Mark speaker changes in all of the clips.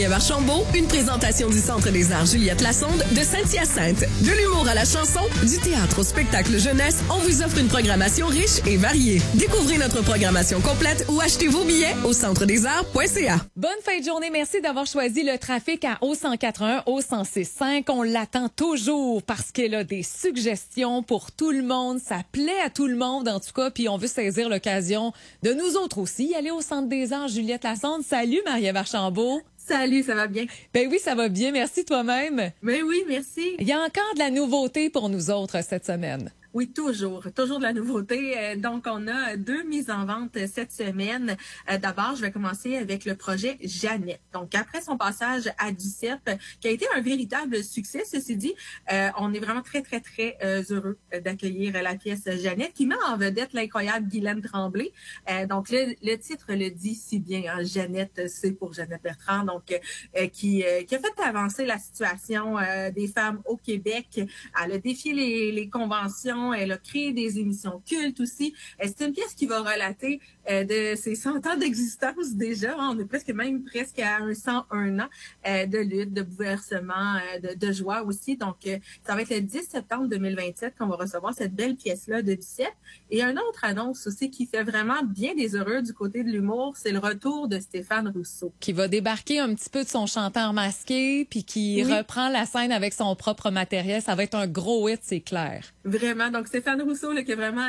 Speaker 1: Archambault, une présentation du Centre des arts Juliette Lassonde de Saint-Hyacinthe. De l'humour à la chanson, du théâtre au spectacle jeunesse, on vous offre une programmation riche et variée. Découvrez notre programmation complète ou achetez vos billets au centredesarts.ca.
Speaker 2: Bonne fin de journée. Merci d'avoir choisi le trafic à O141, O165. On l'attend toujours parce qu'elle a des suggestions pour tout le monde. Ça plaît à tout le monde, en tout cas. Puis on veut saisir l'occasion de nous autres aussi aller au Centre des arts Juliette Lassonde. Salut, Marie-Ève Archambault.
Speaker 3: Salut, ça va bien?
Speaker 2: Ben oui, ça va bien. Merci toi-même.
Speaker 3: Ben oui, merci.
Speaker 2: Il y a encore de la nouveauté pour nous autres cette semaine.
Speaker 3: Oui, toujours de la nouveauté. Donc, on a 2 mises en vente cette semaine. D'abord, je vais commencer avec le projet Jeannette. Donc, après son passage à Duceppe, qui a été un véritable succès, ceci dit, on est vraiment très, très, très heureux d'accueillir la pièce Jeannette, qui met en vedette l'incroyable Guylaine Tremblay. Donc, le titre le dit si bien, hein, Jeannette, c'est pour Jeannette Bertrand, donc qui a fait avancer la situation des femmes au Québec. Elle a défié les conventions. Elle a créé des émissions cultes aussi. C'est une pièce qui va relater de ses 100 ans d'existence déjà. On est presque à 101 ans de lutte, de bouleversement, de joie aussi. Donc, ça va être le 10 septembre 2027 qu'on va recevoir cette belle pièce-là de Duceppe. Et une autre annonce aussi qui fait vraiment bien des heureux du côté de l'humour, c'est le retour de Stéphane Rousseau.
Speaker 2: Qui va débarquer un petit peu de son chanteur masqué, puis qui reprend la scène avec son propre matériel. Ça va être un gros hit, c'est clair.
Speaker 3: Vraiment. Donc, Stéphane Rousseau, là, qui a vraiment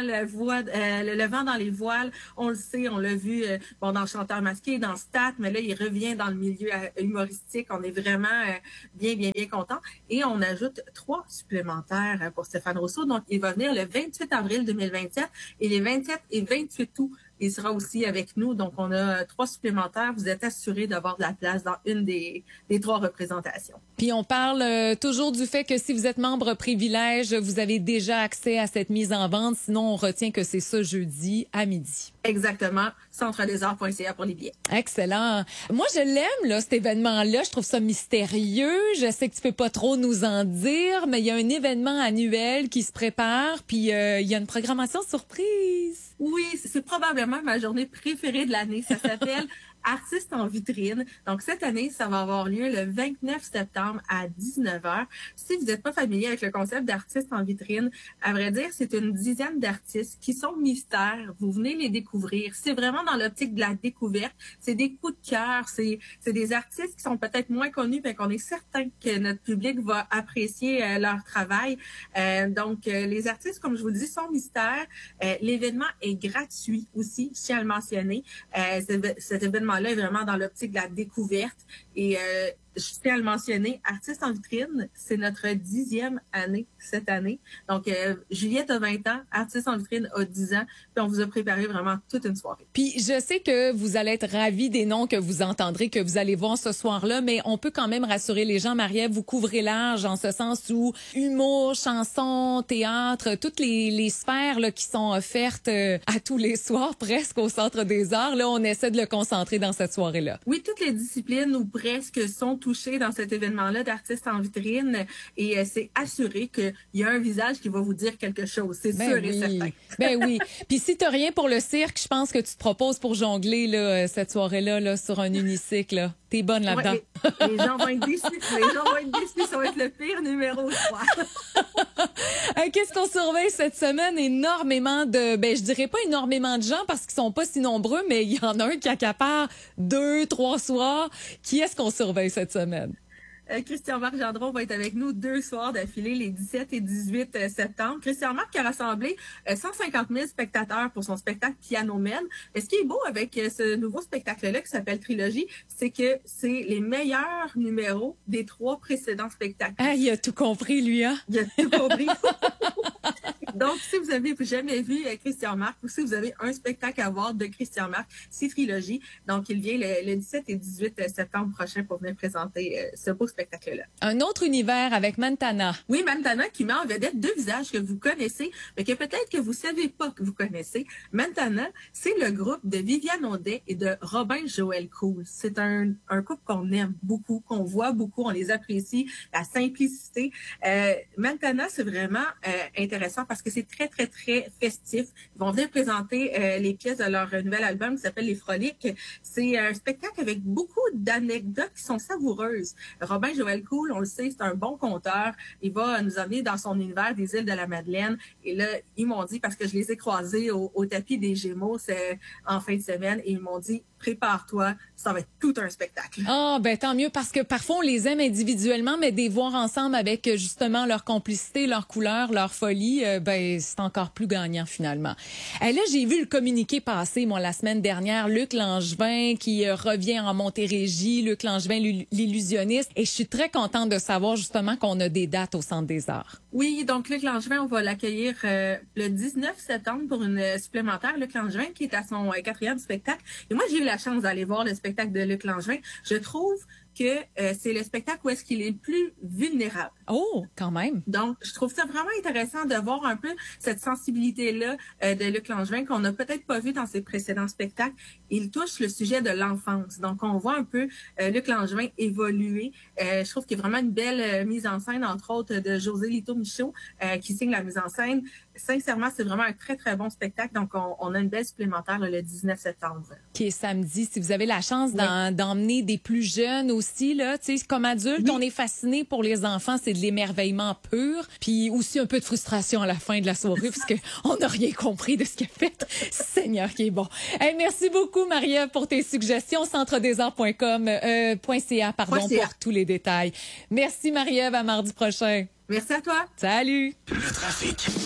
Speaker 3: le vent dans les voiles. On le sait, on l'a vu dans Chanteur masqué, dans Stat, mais là, il revient dans le milieu humoristique. On est vraiment bien content. Et on ajoute 3 supplémentaires pour Stéphane Rousseau. Donc, il va venir le 28 avril 2027 et les 27 et 28 août. Il sera aussi avec nous. Donc, on a 3 supplémentaires. Vous êtes assurés d'avoir de la place dans une des 3 représentations.
Speaker 2: Puis, on parle toujours du fait que si vous êtes membre privilège, vous avez déjà accès à cette mise en vente. Sinon, on retient que c'est ce jeudi à midi.
Speaker 3: Exactement. Centredesarts.ca pour les billets.
Speaker 2: Excellent. Moi, je l'aime, là, cet événement-là. Je trouve ça mystérieux. Je sais que tu peux pas trop nous en dire, mais il y a un événement annuel qui se prépare. Puis, il y a une programmation surprise.
Speaker 3: Oui, c'est probablement ma journée préférée de l'année. Ça s'appelle Artistes en vitrine. Donc, cette année, ça va avoir lieu le 29 septembre à 19h. Si vous n'êtes pas familier avec le concept d'artistes en vitrine, à vrai dire, c'est une dizaine d'artistes qui sont mystères. Vous venez les découvrir. C'est vraiment dans l'optique de la découverte. C'est des coups de cœur. C'est des artistes qui sont peut-être moins connus, mais qu'on est certain que notre public va apprécier leur travail. Donc, les artistes, comme je vous le dis, sont mystères. L'événement est gratuit aussi, je tiens à le mentionner. Cet événement-là est vraiment dans l'optique de la découverte et je tiens à le mentionner, Artistes en vitrine, c'est notre 10e année cette année. Donc, Juliette a 20 ans, Artistes en vitrine a 10 ans, puis on vous a préparé vraiment toute une soirée.
Speaker 2: Puis, je sais que vous allez être ravis des noms que vous entendrez, que vous allez voir ce soir-là, mais on peut quand même rassurer les gens. Marie-Ève, vous couvrez large en ce sens où humour, chanson, théâtre, toutes les sphères là, qui sont offertes à tous les soirs presque au Centre des arts. Là, on essaie de le concentrer dans cette soirée-là.
Speaker 3: Oui, toutes les disciplines ou presque sont touchées dans cet événement-là d'artistes en vitrine et c'est assuré qu'il y a un visage qui va vous dire quelque chose. C'est sûr et certain.
Speaker 2: Ben oui. Puis si t'as rien pour le cirque, je pense que tu te proposes pour jongler là, cette soirée-là là, sur un unicycle. Là. T'es bonne là-dedans.
Speaker 3: Ouais, les gens vont être déçus. Ça va être le pire numéro 3.
Speaker 2: Qu'est-ce qu'on surveille cette semaine? Énormément de... je dirais pas énormément de gens parce qu'ils sont pas si nombreux, mais il y en a un qui accapare 2, 3 soirs. Qui est-ce qu'on surveille cette semaine?
Speaker 3: Christian-Marc Gendron va être avec nous 2 soirs d'affilée, les 17 et 18 septembre. Christian-Marc a rassemblé 150 000 spectateurs pour son spectacle Piano Men. Et ce qui est beau avec ce nouveau spectacle-là qui s'appelle Trilogie, c'est que c'est les meilleurs numéros des 3 précédents spectacles.
Speaker 2: Ah, il a tout compris, lui, hein?
Speaker 3: Il a tout compris. Donc, si vous avez jamais vu Christian Marc ou si vous avez un spectacle à voir de Christian Marc, c'est Trilogie. Donc, il vient le 17 et 18 septembre prochain pour venir présenter ce beau spectacle-là.
Speaker 2: Un autre univers avec Mantana.
Speaker 3: Oui, Mantana qui met en vedette 2 visages que vous connaissez, mais que peut-être que vous savez pas que vous connaissez. Mantana, c'est le groupe de Viviane Audet et de Robin Joël Cool. C'est un couple qu'on aime beaucoup, qu'on voit beaucoup, on les apprécie, la simplicité. Mantana, c'est vraiment intéressant parce parce que c'est très, très, très festif. Ils vont venir présenter les pièces de leur nouvel album qui s'appelle Les Froliques. C'est un spectacle avec beaucoup d'anecdotes qui sont savoureuses. Robin Joël Cool, on le sait, c'est un bon conteur. Il va nous emmener dans son univers des îles de la Madeleine. Et là, ils m'ont dit, parce que je les ai croisés au tapis des Gémeaux en fin de semaine, et ils m'ont dit, prépare-toi, ça va être tout un spectacle.
Speaker 2: Ah, ben tant mieux, parce que parfois on les aime individuellement, mais des voir ensemble avec justement leur complicité, leur couleur, leur folie, ben c'est encore plus gagnant finalement. Là, j'ai vu le communiqué passer, moi, la semaine dernière, Luc Langevin qui revient en Montérégie, Luc Langevin, l'illusionniste, et je suis très contente de savoir justement qu'on a des dates au Centre des Arts.
Speaker 3: Oui, donc Luc Langevin, on va l'accueillir le 19 septembre pour une supplémentaire. Luc Langevin qui est à son 4e spectacle. Et moi, j'ai eu la chance d'aller voir le spectacle de Luc Langevin. Je trouve que c'est le spectacle où est-ce qu'il est le plus vulnérable.
Speaker 2: Oh, quand même.
Speaker 3: Donc, je trouve ça vraiment intéressant de voir un peu cette sensibilité-là de Luc Langevin qu'on n'a peut-être pas vu dans ses précédents spectacles. Il touche le sujet de l'enfance. Donc, on voit un peu Luc Langevin évoluer. Je trouve qu'il y a vraiment une belle mise en scène, entre autres, de José Lito-Michaud qui signe la mise en scène. Sincèrement, c'est vraiment un très, très bon spectacle. Donc, on a une belle supplémentaire le 19 septembre.
Speaker 2: Qui est samedi. Si vous avez la chance d'emmener des plus jeunes aussi, là, tu sais, comme adulte, on est fasciné pour les enfants. C'est de l'émerveillement pur. Puis aussi un peu de frustration à la fin de la soirée parce qu'on n'a rien compris de ce qu'il a fait. Seigneur qui est bon. Hey, merci beaucoup, Marie-Ève, pour tes suggestions. centredesarts.com.ca, pour tous les détails. Merci, Marie-Ève. À mardi prochain.
Speaker 3: Merci à toi.
Speaker 2: Salut.
Speaker 4: Le trafic.